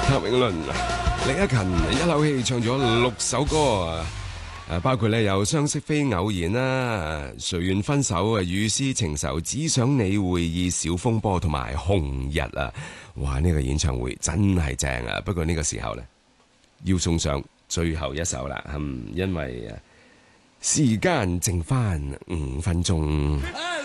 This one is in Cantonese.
譚詠麟、李克勤一口氣唱咗6首歌包括咧有相識非偶然啦、誰願分手、雨絲情愁、只想你會意、小風波同埋紅日啊！哇，呢個演唱會真係正啊！不過呢個時候咧，要送上最後一首啦，因為時間剩翻5分鐘。